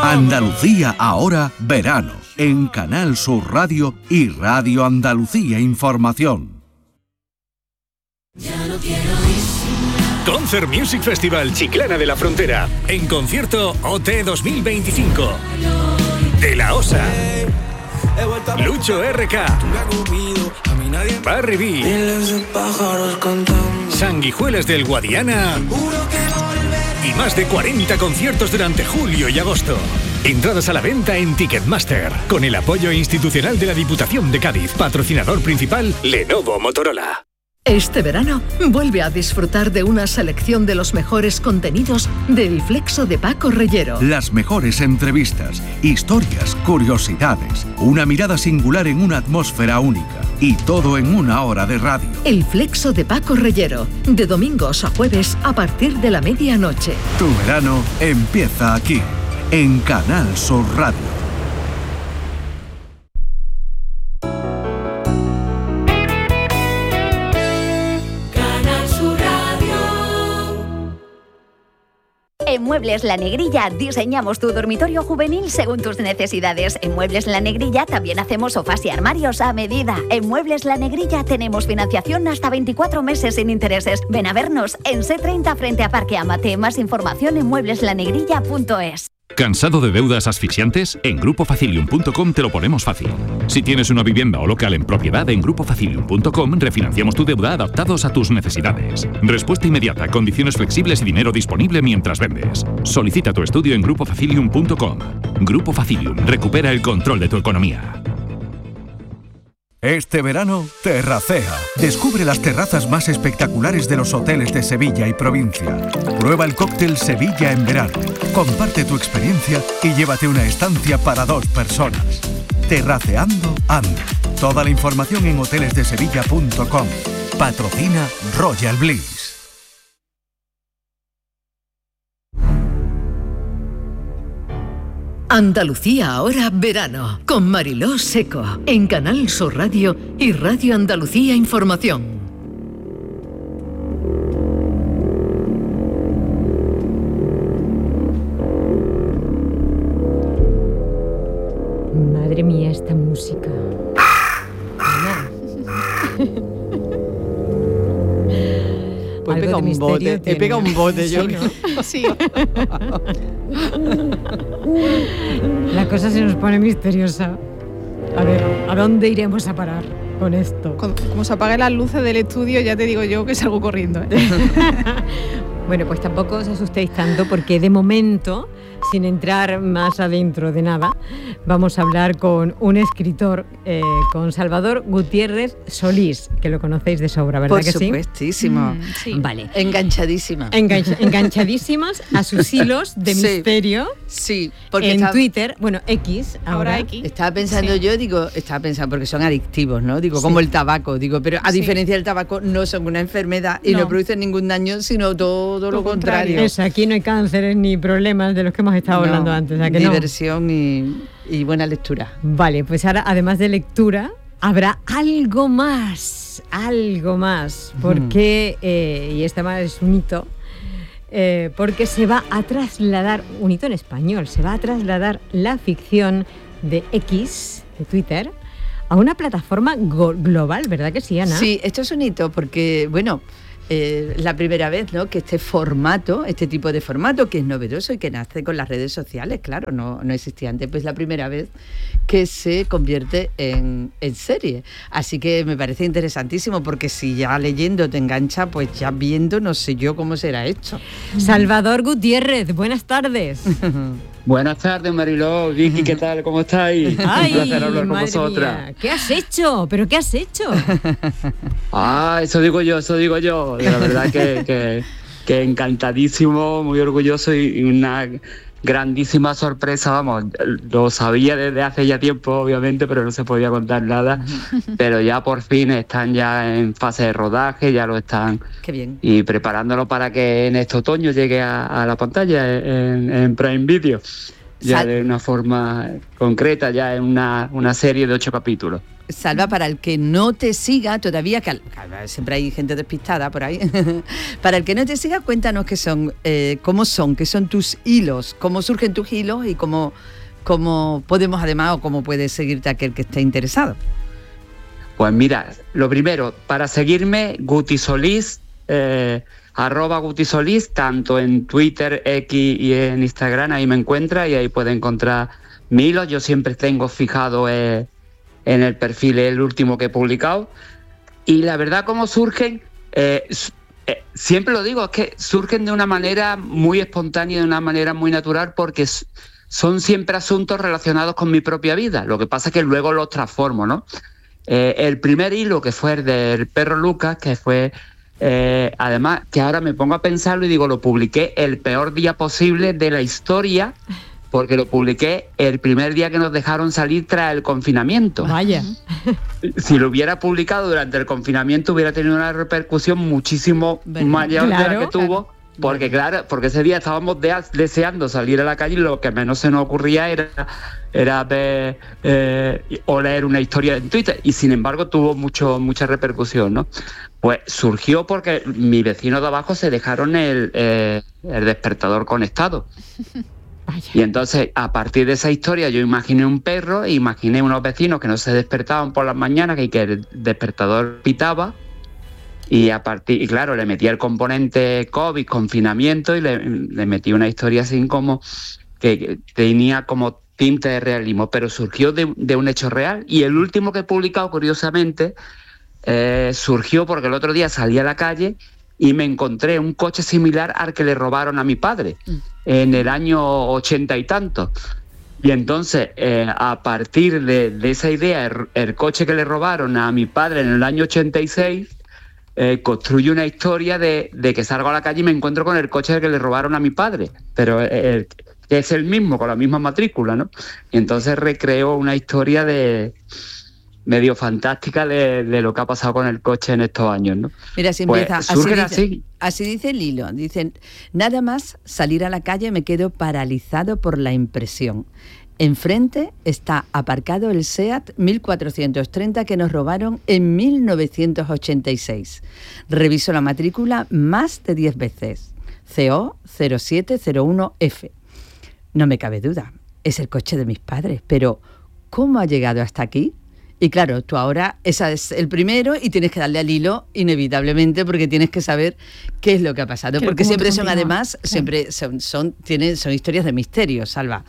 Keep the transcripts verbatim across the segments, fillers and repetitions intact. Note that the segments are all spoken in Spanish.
Andalucía ahora, verano, en Canal Sur Radio y Radio Andalucía Información. Ya no quiero ir. Concert Music Festival Chiclana de la Frontera. En concierto O T dos mil veinticinco. De la Osa. Lucho R K. Barry B. Sanguijuelas del Guadiana. Y más de cuarenta conciertos durante julio y agosto. Entradas a la venta en Ticketmaster, con el apoyo institucional de la Diputación de Cádiz. Patrocinador principal, Lenovo Motorola. Este verano, vuelve a disfrutar de una selección de los mejores contenidos del Flexo de Paco Reyero. Las mejores entrevistas, historias, curiosidades, una mirada singular en una atmósfera única. Y todo en una hora de radio. El Flexo de Paco Reyero, de domingos a jueves a partir de la medianoche. Tu verano empieza aquí, en Canal Sur Radio. En Muebles La Negrilla diseñamos tu dormitorio juvenil según tus necesidades. En Muebles La Negrilla también hacemos sofás y armarios a medida. En Muebles La Negrilla tenemos financiación hasta veinticuatro meses sin intereses. Ven a vernos en C treinta frente a Parque Amate. Más información en muebles la negrilla punto es. ¿Cansado de deudas asfixiantes? En grupo facilium punto com te lo ponemos fácil. Si tienes una vivienda o local en propiedad, en grupo facilium punto com refinanciamos tu deuda adaptados a tus necesidades. Respuesta inmediata, condiciones flexibles y dinero disponible mientras vendes. Solicita tu estudio en grupo facilium punto com. Grupo Facilium, recupera el control de tu economía. Este verano, terracea. Descubre las terrazas más espectaculares de los hoteles de Sevilla y provincia. Prueba el cóctel Sevilla en verano. Comparte tu experiencia y llévate una estancia para dos personas. Terraceando anda. Toda la información en hoteles de sevilla punto com. Patrocina Royal Bliss. Andalucía ahora verano, con Mariló Seco, en Canal Sur Radio y Radio Andalucía Información. Madre mía, esta música. Pues he pegado un bote, he pegado un bote yo. Sí, ¿no? Sí. La cosa se nos pone misteriosa. A ver, ¿a dónde iremos a parar con esto? Como se apaguen las luces del estudio, ya te digo yo que salgo corriendo, ¿eh? Bueno, pues tampoco os asustéis tanto, porque de momento, sin entrar más adentro de nada, vamos a hablar con un escritor, eh, con Salvador Gutiérrez Solís, que lo conocéis de sobra, ¿verdad? Por que sí? supuestísimo. Mm, sí. Vale. Enganchadísima. Engancha, enganchadísimas a sus hilos de Sí. misterio. Sí, porque en estaba, Twitter, bueno, X, ahora, Ahora X. estaba pensando Sí. yo, digo, estaba pensando porque son adictivos, ¿no? Digo, Sí. como el tabaco, digo, pero a Sí. diferencia del tabaco no son una enfermedad y no, No. producen ningún daño, sino todo lo, Lo contrario. contrario. Eso, aquí no hay cánceres ni problemas de los que hemos estado No, hablando antes. ¿A que no? diversión y, y buena lectura. Vale, pues ahora, además de lectura, habrá algo más, algo más, porque, eh, y este más es un hito, eh, porque se va a trasladar, un hito en español, se va a trasladar la ficción de X, de Twitter, a una plataforma go- global, ¿verdad que sí, Ana? Sí, esto es un hito porque, bueno, eh, es la primera vez, ¿no?, que este formato, este tipo de formato, que es novedoso y que nace con las redes sociales, claro, no, no existía antes, pues la primera vez que se convierte en, en serie. Así que me parece interesantísimo, porque si ya leyendo te engancha, pues ya viendo no sé yo cómo será esto. Salvador Gutiérrez, buenas tardes. Buenas tardes, Mariló, Vicky, ¿qué tal? ¿Cómo estáis? Ay, Un placer hablar con madre vosotras. mía, ¿qué has hecho? ¿Pero qué has hecho? Ah, eso digo yo, eso digo yo. La verdad que, que, que encantadísimo, muy orgulloso y, y una grandísima sorpresa, vamos. Lo sabía desde hace ya tiempo, obviamente, pero no se podía contar nada. Pero ya por fin están ya en fase de rodaje, ya lo están. Qué bien. Y preparándolo para que en este otoño llegue a, a la pantalla en, en Prime Video. Ya Sal- de una forma concreta, ya en una, una serie de ocho capítulos. Salva, para el que no te siga todavía, que siempre hay gente despistada por ahí, para el que no te siga, cuéntanos qué son, eh, cómo son, qué son tus hilos, cómo surgen tus hilos y cómo, cómo podemos además, o cómo puede seguirte aquel que esté interesado. Pues mira, lo primero, para seguirme, Guti Solís, eh, arroba Guti Solís, tanto en Twitter, X y en Instagram, ahí me encuentra y ahí puede encontrar mi hilo. Yo siempre tengo fijado eh, en el perfil el último que he publicado. Y la verdad, cómo surgen, eh, eh, siempre lo digo, es que surgen de una manera muy espontánea, de una manera muy natural, porque son siempre asuntos relacionados con mi propia vida. Lo que pasa es que luego los transformo, ¿no? Eh, el primer hilo, que fue el del perro Lucas, que fue, eh, además, que ahora me pongo a pensarlo y digo, lo publiqué el peor día posible de la historia, porque lo publiqué el primer día que nos dejaron salir tras el confinamiento. Vaya. Si lo hubiera publicado durante el confinamiento hubiera tenido una repercusión muchísimo ¿verdad? Mayor claro, de la que tuvo, claro. porque claro, porque ese día estábamos de, deseando salir a la calle y lo que menos se nos ocurría era, era ver eh, o leer una historia en Twitter, y sin embargo tuvo mucho mucha repercusión, ¿no? Pues surgió porque mi vecino de abajo se dejaron el, eh, el despertador conectado. Vaya. Y entonces, a partir de esa historia, yo imaginé un perro, e imaginé unos vecinos que no se despertaban por las mañanas y que el despertador pitaba. Y a partir, y claro, le metí el componente COVID, confinamiento, y le, le metí una historia así como que, que tenía como tinte de realismo, pero surgió de, de un hecho real. Y el último que he publicado, curiosamente, eh, surgió porque el otro día salí a la calle y me encontré un coche similar al que le robaron a mi padre mm. en el año ochenta y tanto. Y entonces, eh, a partir de, de esa idea, el, el coche que le robaron a mi padre en el año ochenta y seis, eh, construye una historia de, de que salgo a la calle y me encuentro con el coche que le robaron a mi padre, pero el, es el mismo, con la misma matrícula, ¿no? Y entonces recreo una historia de... medio fantástica de, de lo que ha pasado con el coche en estos años, ¿no? Mira, si pues empieza, así dice, así. así dice el hilo, dicen, nada más salir a la calle me quedo paralizado por la impresión. Enfrente está aparcado el SEAT mil cuatrocientos treinta que nos robaron en mil novecientos ochenta y seis. Reviso la matrícula más de diez veces. C O cero siete cero uno F. No me cabe duda, es el coche de mis padres, pero ¿cómo ha llegado hasta aquí? Y claro, tú ahora, ese es el primero y tienes que darle al hilo inevitablemente porque tienes que saber qué es lo que ha pasado. Claro, porque siempre son, además, claro. siempre son, son, tienen, son historias de misterio, Salva.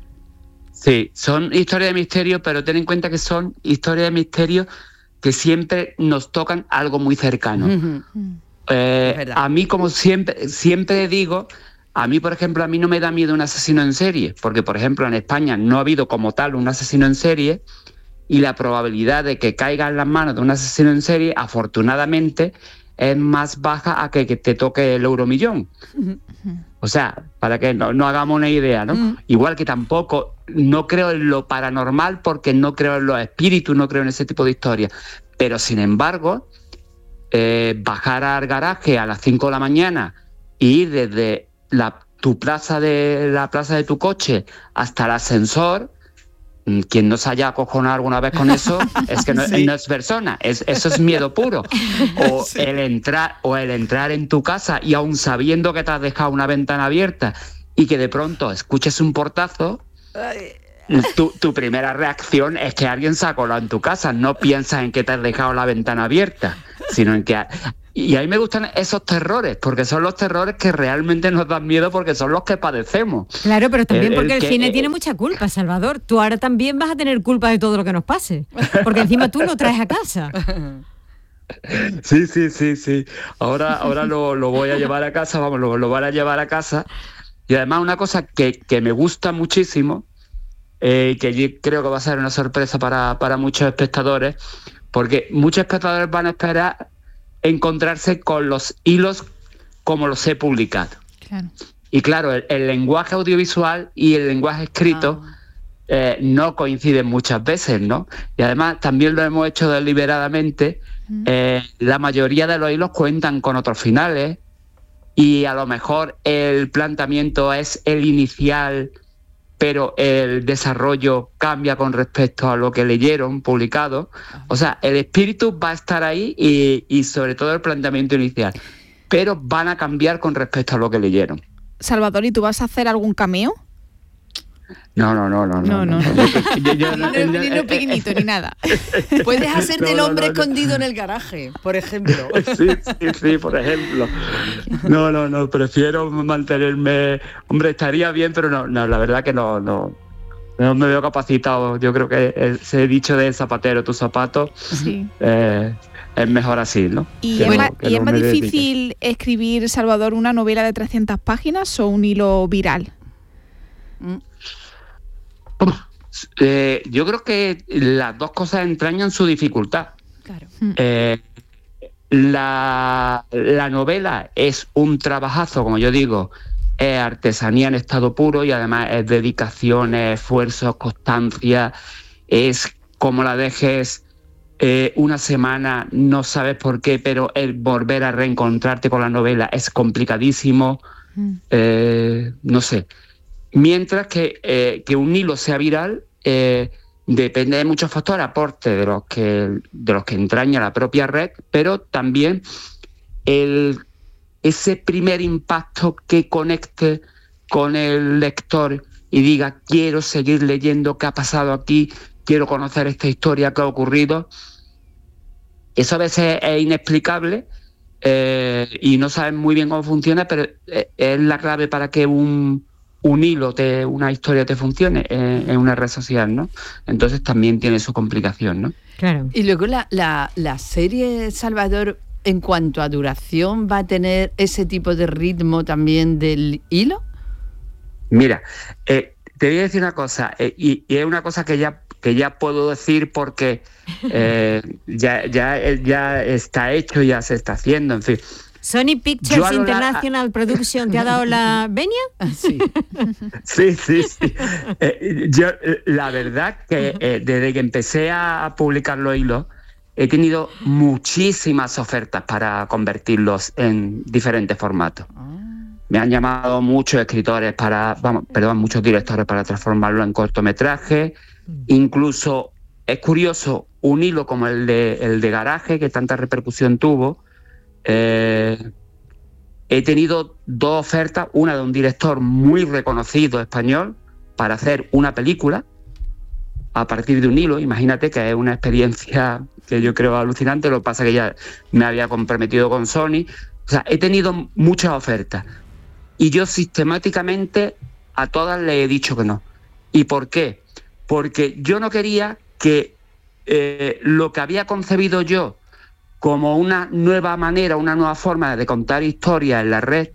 Sí, son historias de misterio, pero ten en cuenta que son historias de misterio que siempre nos tocan algo muy cercano. Uh-huh. Eh, a mí, como siempre, siempre digo, a mí, por ejemplo, a mí no me da miedo un asesino en serie, porque, por ejemplo, en España no ha habido como tal un asesino en serie, y la probabilidad de que caiga en las manos de un asesino en serie, afortunadamente, es más baja a que, que te toque el euromillón. Uh-huh. O sea, para que no, no hagamos una idea, ¿no? Uh-huh. Igual que tampoco, no creo en lo paranormal porque no creo en los espíritus, no creo en ese tipo de historias. Pero, sin embargo, eh, bajar al garaje a las cinco de la mañana y ir desde la, tu plaza de la plaza de tu coche hasta el ascensor, quien no se haya acojonado alguna vez con eso es que no, sí. no es persona, es, eso es miedo puro. O, sí. el entrar, o el entrar en tu casa y aún sabiendo que te has dejado una ventana abierta y que de pronto escuches un portazo, tu, tu primera reacción es que alguien se ha colado en tu casa. No piensas en que te has dejado la ventana abierta, sino en que... Y a mí me gustan esos terrores, porque son los terrores que realmente nos dan miedo, porque son los que padecemos. Claro, pero también el, porque el, el cine que, tiene mucha culpa, Salvador. Tú ahora también vas a tener culpa de todo lo que nos pase, porque encima tú lo traes a casa. Sí, sí, sí, sí. Ahora, ahora lo, lo voy a llevar a casa, vamos, lo, lo van a llevar a casa. Y además una cosa que, que me gusta muchísimo, eh, que yo creo que va a ser una sorpresa para, para muchos espectadores, porque muchos espectadores van a esperar encontrarse con los hilos como los he publicado. Claro. Y claro, el, el lenguaje audiovisual y el lenguaje escrito ah. eh, no coinciden muchas veces, ¿no? Y además también lo hemos hecho deliberadamente. Mm. Eh, la mayoría de los hilos cuentan con otros finales y a lo mejor el planteamiento es el inicial, pero el desarrollo cambia con respecto a lo que leyeron publicado. O sea, el espíritu va a estar ahí y, y sobre todo el planteamiento inicial, pero van a cambiar con respecto a lo que leyeron. Salvador, ¿y tú vas a hacer algún cameo? No, no, no, no. No, no. no, no. Yo, yo, no, no, ni lo pequeñito, ni nada. Puedes hacerte no, el hombre no, no, escondido no. en el garaje, por ejemplo. Sí, sí, sí, por ejemplo. No, no, no, prefiero mantenerme... Hombre, estaría bien, pero no, no la verdad que no, no, no me veo capacitado. Yo creo que ese dicho de zapatero, tu zapato, sí. eh, es mejor así, ¿no? ¿Y que es, no, más, que ¿y no es más me difícil dedique. escribir, Salvador, una novela de trescientas páginas o un hilo viral? Mm. Eh, yo creo que las dos cosas entrañan su dificultad. Claro. Eh, la, la novela es un trabajazo, como yo digo, es artesanía en estado puro y además es dedicación, es esfuerzo, constancia, es como la dejes eh, una semana, no sabes por qué, pero el volver a reencontrarte con la novela es complicadísimo, mm. eh, no sé. Mientras que, eh, que un hilo sea viral eh, depende de muchos factores, aporte de los que de los que entraña la propia red, pero también el, ese primer impacto que conecte con el lector y diga quiero seguir leyendo qué ha pasado aquí, quiero conocer esta historia que ha ocurrido. Eso a veces es inexplicable eh, y no sabes muy bien cómo funciona, pero es la clave para que un un hilo, te, una historia te funcione en, en una red social, ¿no? Entonces también tiene su complicación, ¿no? Claro. Y luego la, la, la serie, Salvador, en cuanto a duración, ¿va a tener ese tipo de ritmo también del hilo? Mira, eh, te voy a decir una cosa, eh, y, y es una cosa que ya, que ya puedo decir porque eh, ya, ya, ya está hecho, ya se está haciendo, en fin. Sony Pictures International la... Production, ¿te ha dado la venia? Sí, sí, sí. sí. Eh, yo, la verdad que eh, desde que empecé a publicar los hilos, he tenido muchísimas ofertas para convertirlos en diferentes formatos. Me han llamado muchos escritores para, vamos, perdón, muchos directores para transformarlo en cortometraje. Incluso es curioso, un hilo como el de, el de Garaje, que tanta repercusión tuvo. Eh, he tenido dos ofertas, una de un director muy reconocido español para hacer una película a partir de un hilo. Imagínate que es una experiencia que yo creo alucinante, lo que pasa es que ya me había comprometido con Sony. O sea, he tenido muchas ofertas y yo sistemáticamente a todas le he dicho que no. ¿Y por qué? Porque yo no quería que eh, lo que había concebido yo como una nueva manera, una nueva forma de contar historias en la red,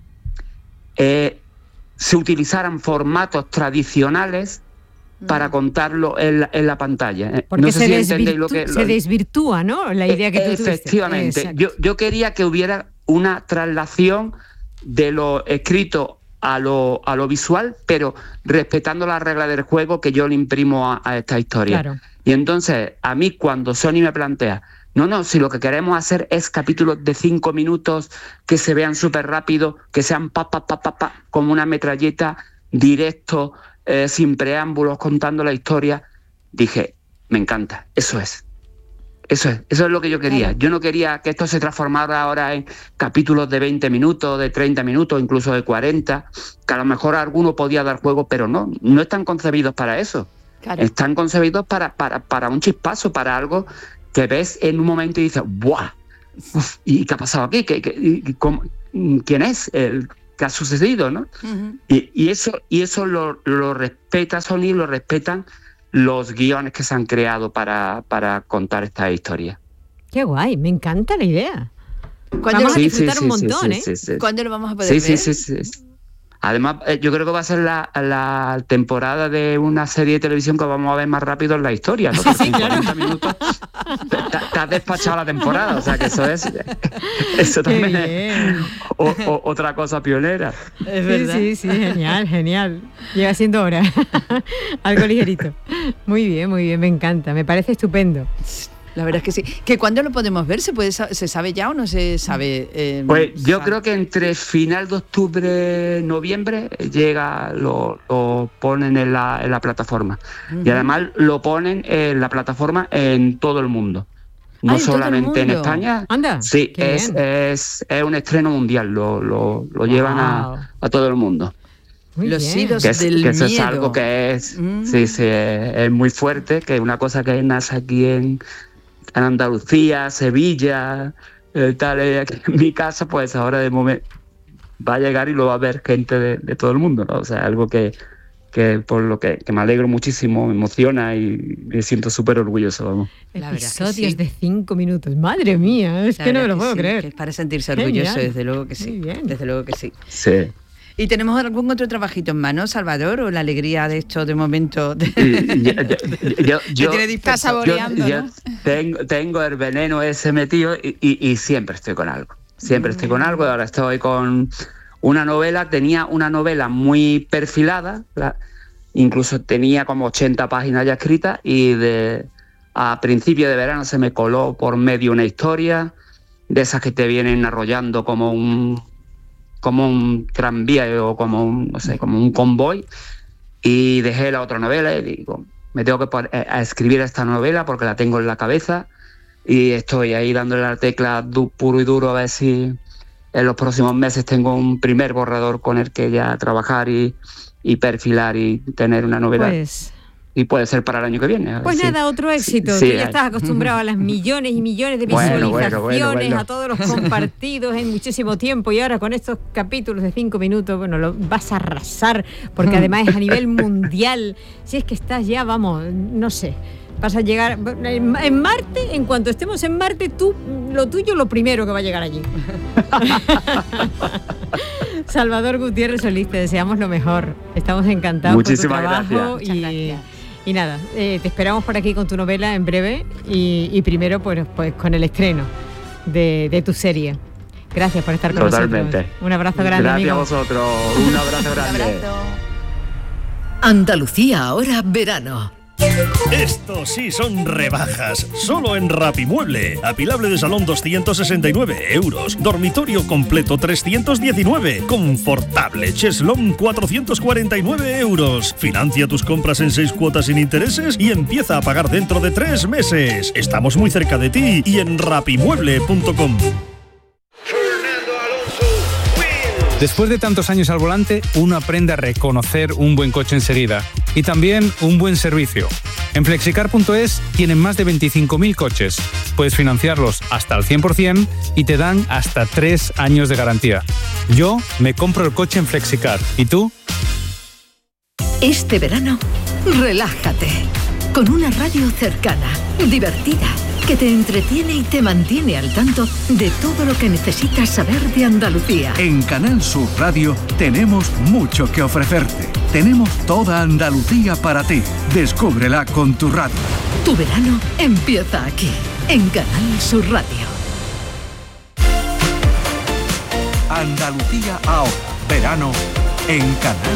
eh, se utilizaran formatos tradicionales para contarlo en la, en la pantalla. Porque no sé se, si desvirtu- lo que, se lo, desvirtúa, ¿no? La idea que tú tuviste. Efectivamente. Yo, yo quería que hubiera una traslación de lo escrito a lo, a lo visual, pero respetando las reglas del juego que yo le imprimo a, a esta historia. Claro. Y entonces, a mí cuando Sony me plantea no, no, si lo que queremos hacer es capítulos de cinco minutos que se vean súper rápido, que sean pa, pa, pa, pa, pa, como una metralleta, directo, eh, sin preámbulos, contando la historia, dije, me encanta, eso es. Eso es, eso es lo que yo quería. Yo no quería que esto se transformara ahora en capítulos de veinte minutos, de treinta minutos, incluso de cuarenta, que a lo mejor alguno podía dar juego, pero no, no están concebidos para eso. Claro. Están concebidos para, para, para un chispazo, para algo que ves en un momento y dices, ¡buah! Uf, ¿y qué ha pasado aquí? ¿Qué, qué, cómo, ¿Quién es? El, ¿Qué ha sucedido? ¿No? Uh-huh. Y, y eso, y eso lo, lo respeta Sony, lo respetan los guiones que se han creado para, para contar esta historia. ¡Qué guay! Me encanta la idea. Vamos a disfrutar sí, sí, un montón, sí, ¿eh? Sí, sí, sí. ¿Cuándo lo vamos a poder sí, ver? Sí, sí, sí. Además, yo creo que va a ser la, la temporada de una serie de televisión que vamos a ver más rápido en la historia, ¿no? Porque en cuarenta minutos te, te has despachado la temporada, o sea que eso es eso también es o, o, otra cosa pionera. Es verdad. Sí, sí, sí, genial, genial. Llega siendo hora. Algo ligerito. Muy bien, muy bien, me encanta, me parece estupendo. La verdad es que sí. ¿Que cuándo lo podemos ver? ¿Se puede se sabe ya o no se sabe? Eh, pues yo sabe? creo que entre final de octubre, noviembre, llega, lo, lo ponen en la, en la plataforma. Uh-huh. Y además lo ponen en la plataforma en todo el mundo. No Ay, solamente en España. Anda, sí, es, es, es un estreno mundial, lo, lo, lo wow. llevan a, a todo el mundo. Muy Los bien. hilos que es, del que eso miedo. Es algo que es, mm. sí, sí, es, es muy fuerte, que es una cosa que nace aquí en, en Andalucía, Sevilla, eh, tal, eh, aquí en mi casa, pues ahora de momento va a llegar y lo va a ver gente de, de todo el mundo, ¿no? O sea, algo que, que por lo que, que me alegro muchísimo, me emociona y me siento súper orgulloso, vamos. Episodios sí. de cinco minutos, madre mía, es la que no me lo que puedo sí, creer. Que es para sentirse orgulloso, Genial. desde luego que sí, desde luego que sí. Sí. ¿Y tenemos algún otro trabajito en mano, Salvador, o la alegría de esto de momento? De... yo, yo, yo, yo, Está saboreando, yo, ¿no? yo tengo, tengo el veneno ese metido y, y, y siempre estoy con algo. Siempre estoy con algo. Ahora estoy con una novela. Tenía una novela muy perfilada. La, incluso tenía como ochenta páginas ya escritas y de, a principio de verano se me coló por medio una historia de esas que te vienen arrollando como un... como un tranvía o como un, no sé, como un convoy, y dejé la otra novela y digo, me tengo que poner a escribir esta novela porque la tengo en la cabeza y estoy ahí dándole la tecla du- puro y duro a ver si en los próximos meses tengo un primer borrador con el que ya trabajar y, y perfilar y tener una novela. Pues... Y puede ser para el año que viene. Pues sí. nada, otro éxito. Sí, Tú sí, ya hay. estás acostumbrado a las millones y millones de visualizaciones, bueno, bueno, bueno, bueno. a todos los compartidos en muchísimo tiempo. Y ahora con estos capítulos de cinco minutos, bueno, lo vas a arrasar, porque además es a nivel mundial. Si es que estás ya, vamos, no sé, vas a llegar en, en Marte. En cuanto estemos en Marte, tú, lo tuyo, lo primero que va a llegar allí. Salvador Gutiérrez Solís, te deseamos lo mejor. Estamos encantados Muchísimas por tu trabajo gracias. y, gracias. y nada, eh, te esperamos por aquí con tu novela en breve y, y primero pues, pues con el estreno de, de tu serie. Gracias por estar con Totalmente. nosotros. Un abrazo grande, Gracias amigo. a vosotros. Un abrazo grande. Un abrazo. Andalucía ahora verano. Estos sí son rebajas, solo en Rapimueble. Apilable de salón doscientos sesenta y nueve euros, dormitorio completo trescientos diecinueve, confortable cheslón cuatrocientos cuarenta y nueve euros. Financia tus compras en seis cuotas sin intereses y empieza a pagar dentro de tres meses. Estamos muy cerca de ti y en rapimueble punto com. Después de tantos años al volante, uno aprende a reconocer un buen coche enseguida y también un buen servicio. En flexicar punto es tienen más de veinticinco mil coches. Puedes financiarlos hasta el cien por ciento y te dan hasta tres años de garantía. Yo me compro el coche en Flexicar. ¿Y tú? Este verano, relájate. Con una radio cercana, divertida, que te entretiene y te mantiene al tanto de todo lo que necesitas saber de Andalucía. En Canal Sur Radio tenemos mucho que ofrecerte. Tenemos toda Andalucía para ti. Descúbrela con tu radio. Tu verano empieza aquí, en Canal Sur Radio. Andalucía ahora. Verano en Canal